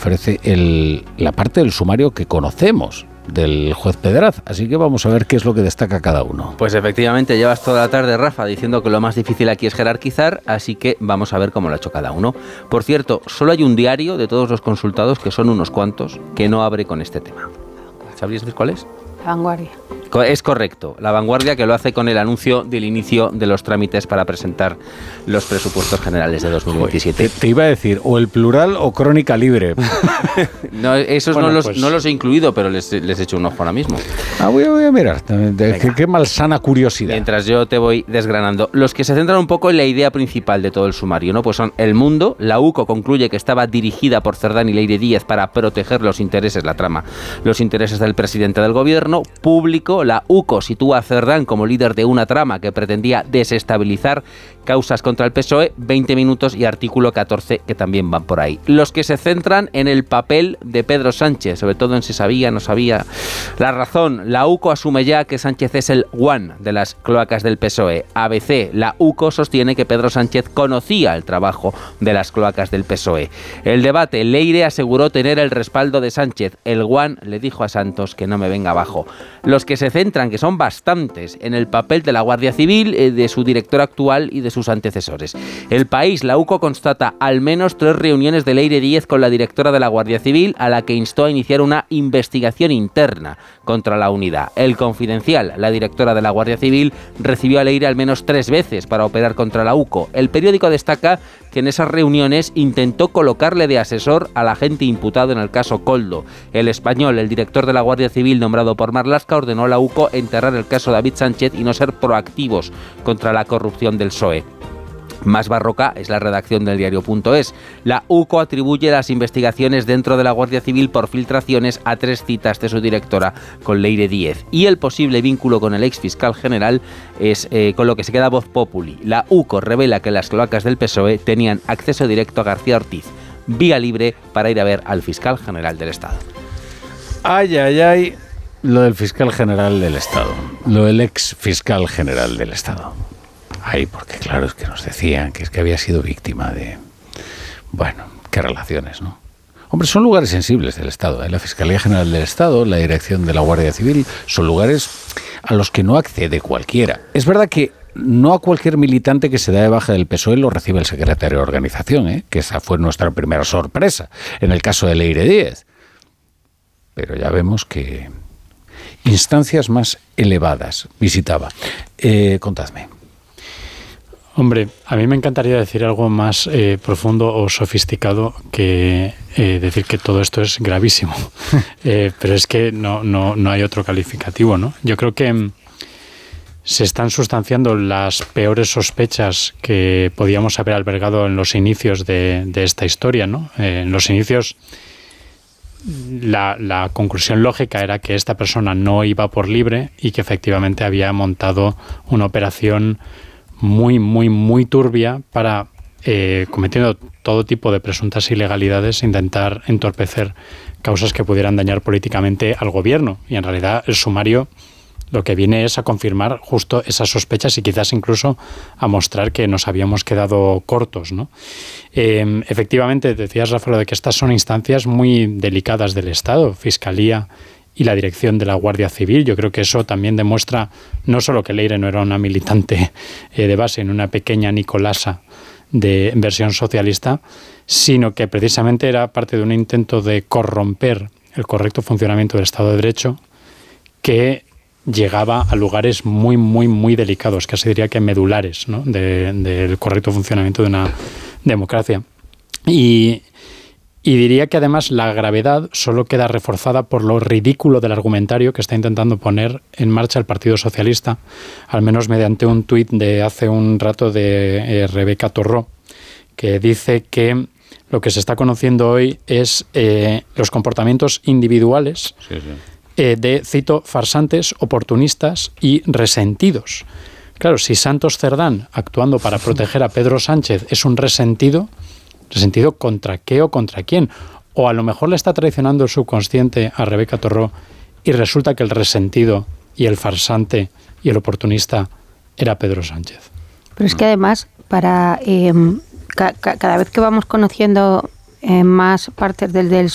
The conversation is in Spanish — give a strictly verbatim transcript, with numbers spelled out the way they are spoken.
ofrece el, la parte del sumario que conocemos del juez Pedraz, así que vamos a ver qué es lo que destaca cada uno. Pues efectivamente llevas toda la tarde, Rafa, diciendo que lo más difícil aquí es jerarquizar, así que vamos a ver cómo lo ha hecho cada uno. Por cierto, solo hay un diario de todos los consultados, que son unos cuantos, que no abre con este tema. ¿Sabrías decir cuál es? La Vanguardia. Es correcto, La Vanguardia, que lo hace con el anuncio del inicio de los trámites para presentar los presupuestos generales de dos mil veintisiete. Te, te iba a decir, o el plural o Crónica Libre. No, esos bueno, no, los, pues, no los he incluido, pero les, les he hecho un ojo ahora mismo. Ah, voy, voy a mirar. Qué, qué malsana curiosidad. Mientras yo te voy desgranando. Los que se centran un poco en la idea principal de todo el sumario, ¿no? Pues son El Mundo. La UCO concluye que estaba dirigida por Cerdán y Leire Díez para proteger los intereses, la trama, los intereses del presidente del gobierno. Público. La UCO sitúa a Cerdán como líder de una trama que pretendía desestabilizar causas contra el P S O E, veinte minutos y artículo catorce, que también van por ahí. Los que se centran en el papel de Pedro Sánchez, sobre todo en si sabía, no sabía. La Razón, la UCO asume ya que Sánchez es el guan de las cloacas del P S O E. A B C, la UCO sostiene que Pedro Sánchez conocía el trabajo de las cloacas del P S O E. El Debate, Leire aseguró tener el respaldo de Sánchez. El guan le dijo a Santos que no me venga abajo. Los que se centran, que son bastantes, en el papel de la Guardia Civil, eh, de su director actual y de sus antecesores. El País, la UCO constata al menos tres reuniones de Leire Díez con la directora de la Guardia Civil, a la que instó a iniciar una investigación interna contra la unidad. El Confidencial, la directora de la Guardia Civil, recibió a Leire al menos tres veces para operar contra la UCO. El periódico destaca que en esas reuniones intentó colocarle de asesor al agente imputado en el caso Koldo. El Español, el director de la Guardia Civil nombrado por Marlaska, ordenó a la UCO enterrar el caso David Sánchez y no ser proactivos contra la corrupción del P S O E. Más barroca es la redacción del diario punto es. La UCO atribuye las investigaciones dentro de la Guardia Civil por filtraciones a tres citas de su directora con Leire Díez. Y el posible vínculo con el ex fiscal general es eh, con lo que se queda Voz Populi. La UCO revela que las cloacas del P S O E tenían acceso directo a García Ortiz, vía libre para ir a ver al fiscal general del Estado. Ay, ay, ay. Lo del fiscal general del Estado. Lo del ex fiscal general del Estado. Ay, porque claro, es que nos decían que es que había sido víctima de... Bueno, qué relaciones, ¿no? Hombre, son lugares sensibles del Estado, ¿eh? La Fiscalía General del Estado, la Dirección de la Guardia Civil, son lugares a los que no accede cualquiera. Es verdad que no a cualquier militante que se da de baja del P S O E lo recibe el secretario de organización, ¿eh? Que esa fue nuestra primera sorpresa en el caso de Leire Díez. Pero ya vemos que instancias más elevadas visitaba. Eh, contadme. Hombre, a mí me encantaría decir algo más eh, profundo o sofisticado que eh, decir que todo esto es gravísimo. eh, pero es que no, no, no hay otro calificativo, ¿no? Yo creo que mm, se están sustanciando las peores sospechas que podíamos haber albergado en los inicios de, de esta historia, ¿no? Eh, en los inicios la, la conclusión lógica era que esta persona no iba por libre y que efectivamente había montado una operación muy, muy, muy turbia para, eh, cometiendo todo tipo de presuntas ilegalidades, intentar entorpecer causas que pudieran dañar políticamente al gobierno. Y en realidad el sumario lo que viene es a confirmar justo esas sospechas y quizás incluso a mostrar que nos habíamos quedado cortos, ¿no? Eh, efectivamente, decías, Rafa, de que estas son instancias muy delicadas del Estado, Fiscalía y la dirección de la Guardia Civil. Yo creo que eso también demuestra no solo que Leire no era una militante eh, de base en una pequeña Nicolasa de versión socialista, sino que precisamente era parte de un intento de corromper el correcto funcionamiento del Estado de Derecho que llegaba a lugares muy, muy, muy delicados, casi diría que medulares, ¿no? de, del correcto funcionamiento de una democracia. Y Y diría que además la gravedad solo queda reforzada por lo ridículo del argumentario que está intentando poner en marcha el Partido Socialista, al menos mediante un tuit de hace un rato de eh, Rebeca Torró, que dice que lo que se está conociendo hoy es eh, los comportamientos individuales sí, sí. Eh, de, cito, farsantes, oportunistas y resentidos. Claro, si Santos Cerdán, actuando para proteger a Pedro Sánchez, es un resentido... ¿Resentido contra qué o contra quién? O a lo mejor le está traicionando el subconsciente a Rebeca Torró y resulta que el resentido y el farsante y el oportunista era Pedro Sánchez. Pero es que además, para eh, ca- ca- cada vez que vamos conociendo eh, más partes del, del,